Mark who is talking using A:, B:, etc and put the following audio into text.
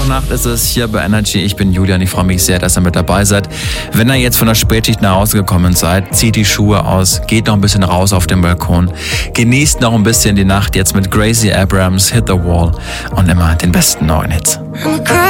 A: Mittwochnacht ist es hier bei Energy. Ich bin Julian, ich freue mich sehr, dass ihr mit dabei seid. Wenn ihr jetzt von der Spätschicht nach Hause gekommen seid, zieht die Schuhe aus, geht noch ein bisschen raus auf den Balkon, genießt noch ein bisschen die Nacht jetzt mit Gracie Abrams, Hit the Wall und immer den besten neuen Hits.